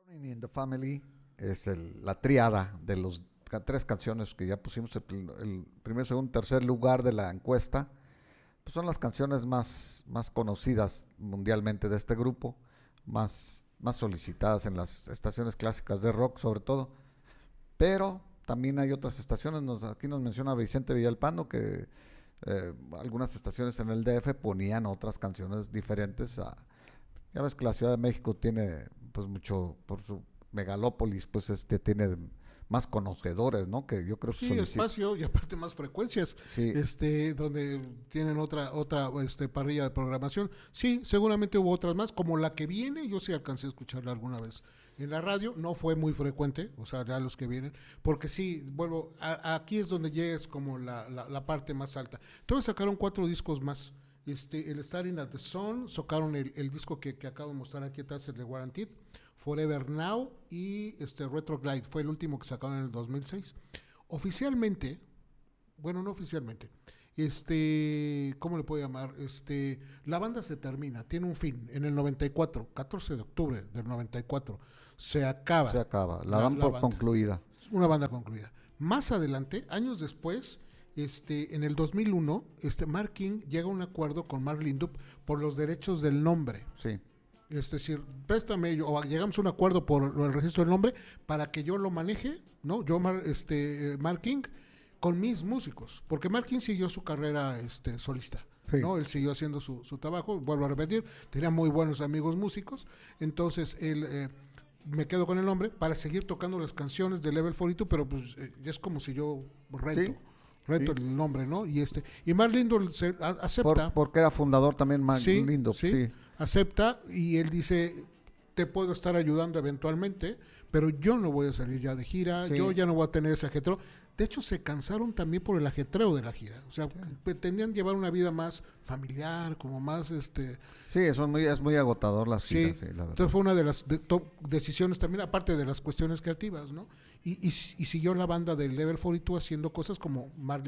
Running in the Family es la tríada de los tres canciones que ya pusimos el primer, segundo, tercer lugar de la encuesta. Pues son las canciones más conocidas mundialmente de este grupo, más solicitadas en las estaciones clásicas de rock sobre todo, pero también hay otras estaciones. Aquí nos menciona Vicente Villalpando que algunas estaciones en el DF ponían otras canciones diferentes. Ya ves que la Ciudad de México tiene pues mucho, por su megalópolis, pues tiene más conocedores, ¿no? Que yo creo que Sí, espacio y aparte más frecuencias, sí, donde tienen otra parrilla de programación. Sí, seguramente hubo otras más, como la que viene, yo sí alcancé a escucharla alguna vez en la radio, no fue muy frecuente, o sea, ya los que vienen, porque sí, vuelvo, aquí es donde llegas como la parte más alta. Entonces sacaron 4 discos más. El Starting at the Sun, sacaron el disco que acabo de mostrar aquí atrás, el de Guaranteed, Forever Now y Retroglide, fue el último que sacaron en el 2006. Oficialmente, bueno, no oficialmente, ¿cómo le puedo llamar? La banda se termina, tiene un fin, en el 94, 14 de octubre del 94, se acaba. Se acaba, la dan por banda, concluida. una banda concluida. Más adelante, años después, en el 2001, Mark King llega a un acuerdo con Mark Lindup por los derechos del nombre. Sí. Es decir, préstame, o llegamos a un acuerdo por el registro del nombre para que yo lo maneje, ¿no? Yo, Mark King, con mis músicos, porque Mark King siguió su carrera solista. Sí. ¿No? Él siguió haciendo su trabajo, vuelvo a repetir, tenía muy buenos amigos músicos, entonces él... me quedo con el nombre para seguir tocando las canciones de Level 42, pero pues ya es como si yo reto sí. El nombre, ¿no? Y Mark Lindup acepta. Porque era fundador también Mark Lindup, sí. Acepta y él dice, te puedo estar ayudando eventualmente, pero yo no voy a salir ya de gira, yo ya no voy a tener ese ajetreo. De hecho, se cansaron también por el ajetreo de la gira. O sea, pretendían llevar una vida más familiar, como más... Sí, es muy agotador la gira, sí, la verdad. Entonces fue una de las decisiones también, aparte de las cuestiones creativas, ¿no? Y siguió la banda del Level 42 haciendo cosas como Mark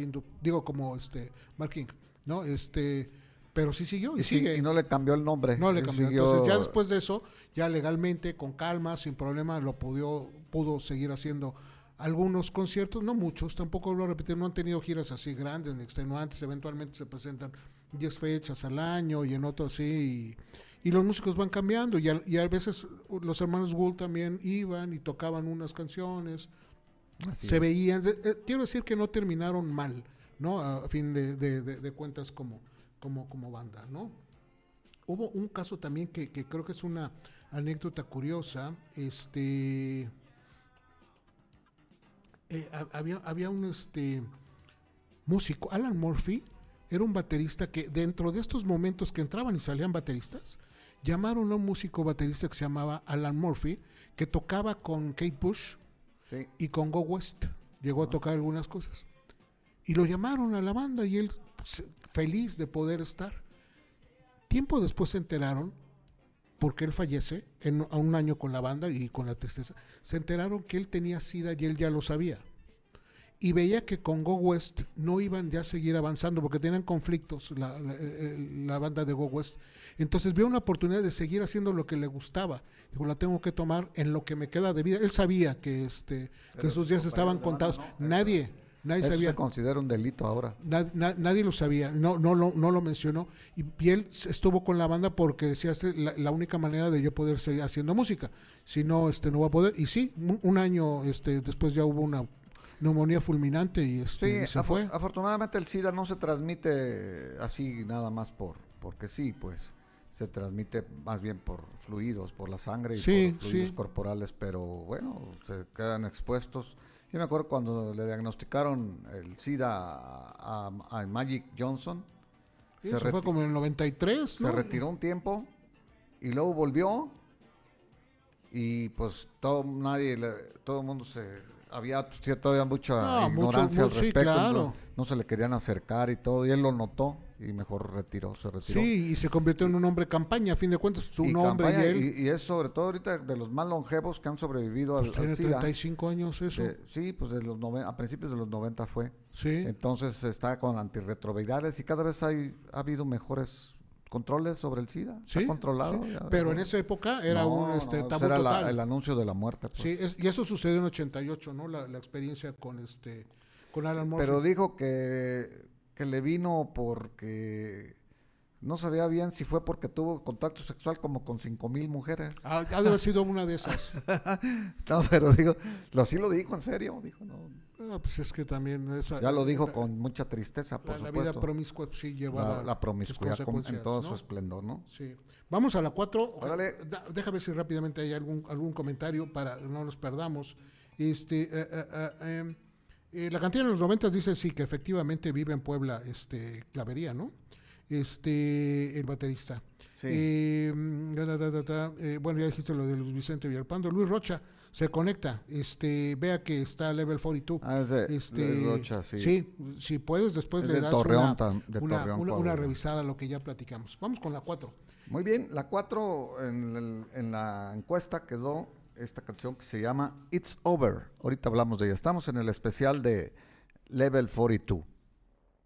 King, ¿no? Pero sí siguió y sigue. Y no le cambió el nombre. No le cambió. Entonces ya después de eso, ya legalmente, con calma, sin problema, pudo seguir haciendo algunos conciertos, no muchos, tampoco lo repetir, no han tenido giras así grandes ni extenuantes, eventualmente se presentan 10 fechas al año y en otros sí, y los músicos van cambiando y a veces los hermanos Gould también iban y tocaban unas canciones, así se veían, quiero decir que no terminaron mal, ¿no? A fin de cuentas como banda, ¿no? Hubo un caso también que creo que es una anécdota curiosa, había un músico, Alan Murphy, era un baterista que dentro de estos momentos que entraban y salían bateristas, llamaron a un músico baterista que se llamaba Alan Murphy, que tocaba con Kate Bush y con Go West, llegó a tocar algunas cosas. Y lo llamaron a la banda y él feliz de poder estar. Tiempo después se enteraron, porque él fallece a un año con la banda y con la tristeza, se enteraron que él tenía SIDA y él ya lo sabía. Y veía que con Go West no iban ya a seguir avanzando porque tenían conflictos la banda de Go West. Entonces vio una oportunidad de seguir haciendo lo que le gustaba. Dijo, la tengo que tomar en lo que me queda de vida. Él sabía que sus días estaban contados. Nadie Eso sabía. Se considera un delito ahora. Nadie lo sabía, no lo mencionó. Y él estuvo con la banda porque decía, la única manera de yo poder seguir haciendo música. Si no, no va a poder. Y sí, un año después ya hubo una neumonía fulminante y se fue. Afortunadamente el SIDA no se transmite así nada más porque sí, pues se transmite más bien por fluidos, por la sangre y por fluidos corporales, pero bueno, se quedan expuestos. Yo me acuerdo cuando le diagnosticaron el SIDA a Magic Johnson. Eso fue como en el 93, ¿no? Se retiró un tiempo y luego volvió y pues todo el mundo había todavía mucha ignorancia al respecto. Sí, claro. No se le querían acercar y todo, y él lo notó y mejor se retiró. Sí, y se convirtió en un hombre campaña, a fin de cuentas, su nombre y él. Y es sobre todo ahorita de los más longevos que han sobrevivido al tiene SIDA. 35 años eso. Sí, pues a principios de los 90 fue. Sí. Entonces está con antirretrovirales y cada vez ha habido mejores controles sobre el SIDA. Sí, Está controlado. sí. Ya, Pero en esa época era un tabú era total. el anuncio de la muerte. Pues. Sí, y eso sucedió en 88, ¿no? La experiencia con Alan Murphy. Pero dijo que le vino porque no sabía bien si fue porque tuvo contacto sexual como con 5,000 mujeres. Ha de haber sido una de esas. No, pero digo, así lo dijo en serio, dijo, no. Pues es que también Ya lo dijo con mucha tristeza, por la supuesto. vida promiscua sí lleva la promiscuidad en todo su esplendor, ¿no? Sí. Vamos a la 4. Órale. Déjame ver si rápidamente hay algún comentario para no nos perdamos. La cantina de los 90 dice sí, que efectivamente vive en Puebla, Clavería, ¿no? El baterista. Sí. Bueno, ya dijiste lo de Luis Vicente Villalpando. Luis Rocha se conecta, vea que está Level 42. Luis Rocha, sí. Sí, si puedes, después Es le de das Torreón, una revisada a lo que ya platicamos. Vamos con la 4. Muy bien, la 4 en la encuesta quedó esta canción que se llama It's Over. Ahorita hablamos de ella. Estamos en el especial de Level 42.